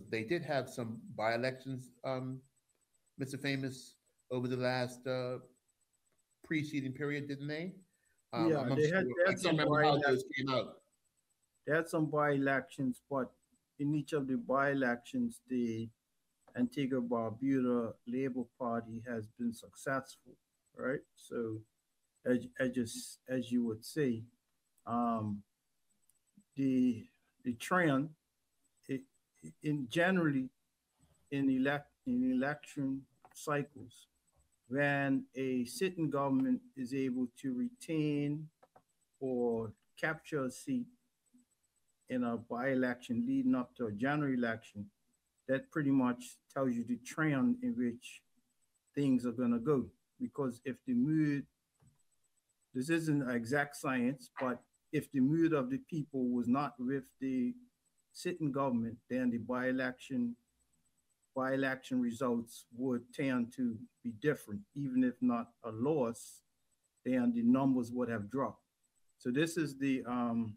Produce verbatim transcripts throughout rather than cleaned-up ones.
they did have some by-elections, um, Mister Famous, over the last uh, preceding period, didn't they? Um, Yeah, I'm not they sure. had they I had can't some remember by how those came out. they had some by elections, but in each of the by elections, the Antigua Barbuda Labour Party has been successful, right? So as as just as you would say, um, the the trend it, in generally in elect in election cycles when a sitting government is able to retain or capture a seat in a by-election leading up to a general election, that pretty much tells you the trend in which things are going to go. Because if the mood, this isn't exact science, but if the mood of the people was not with the sitting government, then the by-election by-election results would tend to be different, even if not a loss, then the numbers would have dropped. So this is the um,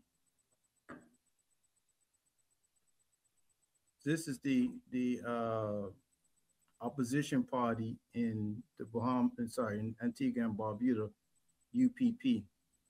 this is the the uh, opposition party in the Bahamas, sorry, in Antigua and Barbuda, U P P,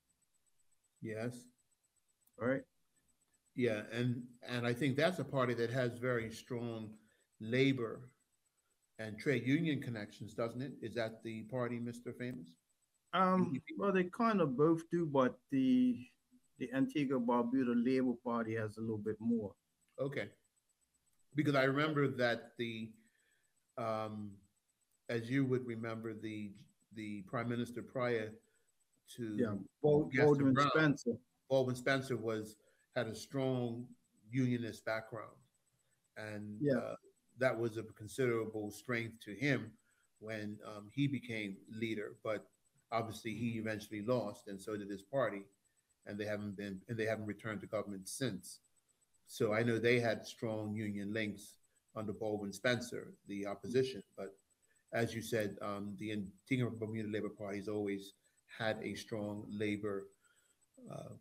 Yes. right? Yeah, and and I think that's a party that has very strong labor and trade union connections, doesn't it? Is that the party, Mister Famous? Um, U P P? well, they kind of both do, but the the Antigua Barbuda Labour Party has a little bit more. Okay, because I remember that the um, as you would remember, the the prime minister prior Yeah, to Bald, Gaston Baldwin Brown, Spencer. Baldwin Spencer, was had a strong unionist background, and Yeah, uh, that was of considerable strength to him when um, he became leader. But obviously, he eventually lost, and so did his party, and they haven't been and they haven't returned to government since. So I know they had strong union links under Baldwin Spencer, the opposition. But as you said, um, the Antigua Bermuda Labor Party has always had a strong labor, uh,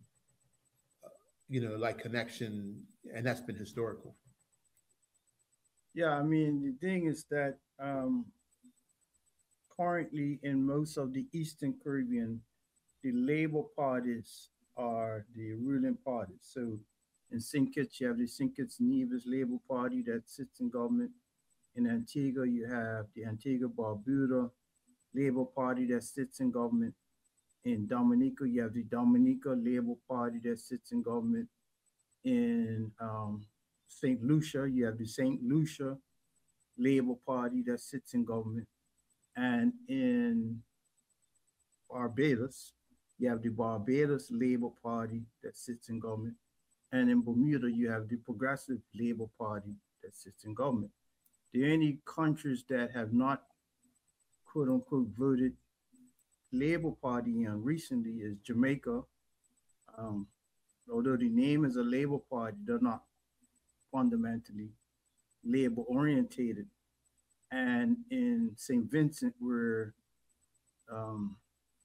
you know, like connection, and that's been historical. yeah. I mean, the thing is that um, currently in most of the Eastern Caribbean, the Labour parties are the ruling parties. So in Saint Kitts, you have the Saint Kitts Nevis Labour Party that sits in government. In Antigua, you have the Antigua Barbuda Labour Party that sits in government. In Dominica, you have the Dominica Labour Party that sits in government. In um, Saint Lucia, you have the Saint Lucia Labour Party that sits in government. And in Barbados, you have the Barbados Labour Party that sits in government. And in Bermuda, you have the Progressive Labour Party that sits in government. The only countries that have not, quote unquote, voted Labour Party in recently is Jamaica. Um, although the name is a Labour Party, they're not fundamentally Labour orientated. And in Saint Vincent, where um,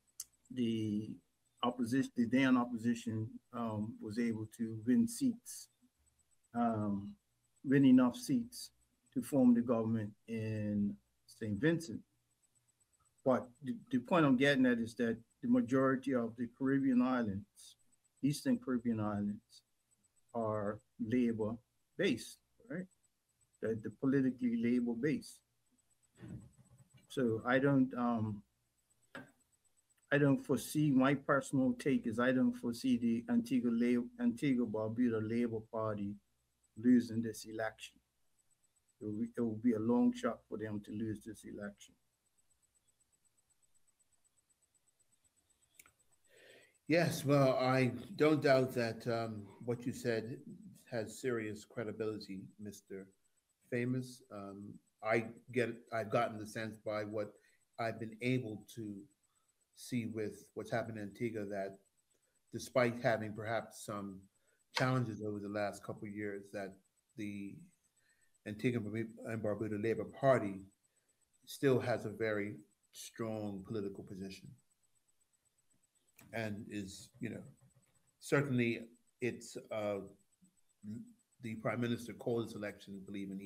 the opposition, the then opposition, um, was able to win seats, um, win enough seats to form the government in Saint Vincent. But the, the point I'm getting at is that the majority of the Caribbean islands, Eastern Caribbean islands, are labor based, right? The, the politically labor based. So I don't um, I don't foresee, my personal take is I don't foresee the Antigua Antigua Barbuda Labour Party losing this election. It will, be, it will be a long shot for them to lose this election. Yes, well, I don't doubt that um, what you said has serious credibility, Mister Famous. Um, I get, I've gotten the sense by what I've been able to see with what's happened in Antigua that despite having perhaps some challenges over the last couple of years, that the Antigua and Barbuda Labor Party still has a very strong political position and is, you know, certainly it's uh, the prime minister called this election believing